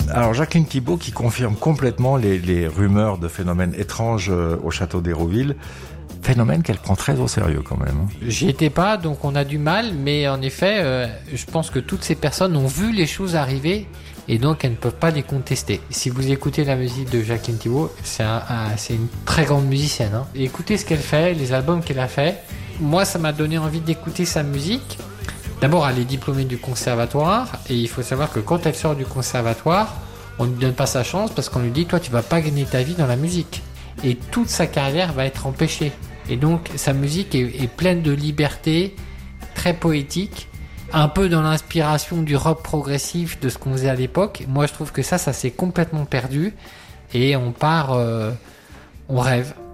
Alors Jacqueline Thibault qui confirme complètement les rumeurs de phénomènes étranges au château d'Hérouville. Phénomène qu'elle prend très au sérieux quand même. J'y étais pas, donc on a du mal, mais en effet, je pense que toutes ces personnes ont vu les choses arriver et donc elles ne peuvent pas les contester. Si vous écoutez la musique de Jacqueline Thibault, c'est une très grande musicienne. Hein. Écoutez ce qu'elle fait, les albums qu'elle a fait. Moi, ça m'a donné envie d'écouter sa musique. D'abord, elle est diplômée du conservatoire et il faut savoir que quand elle sort du conservatoire, on ne lui donne pas sa chance parce qu'on lui dit « Toi, tu vas pas gagner ta vie dans la musique ». Et toute sa carrière va être empêchée. Et donc, sa musique est pleine de liberté, très poétique, un peu dans l'inspiration du rock progressif de ce qu'on faisait à l'époque. Moi, je trouve que ça s'est complètement perdu et on rêve.